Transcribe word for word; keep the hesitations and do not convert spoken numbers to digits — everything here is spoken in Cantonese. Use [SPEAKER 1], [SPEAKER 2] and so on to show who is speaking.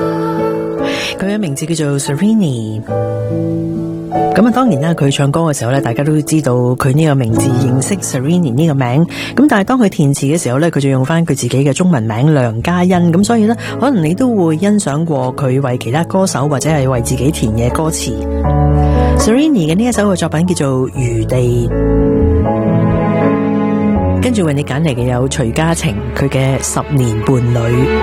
[SPEAKER 1] 佢嘅名字叫做 Serrini。咁啊，當然啦，佢唱歌嘅時候咧，大家都知道佢呢個名字，認識 Serrini 呢個名。咁但係當佢填詞嘅時候咧，佢就用翻佢自己嘅中文名梁嘉欣。咁所以咧，可能你都會欣賞過佢為其他歌手或者係為自己填嘅歌詞。Serrini 嘅呢一首嘅作品叫做《餘地》，跟住為你揀嚟嘅有徐嘉晴佢嘅《十年伴侶》。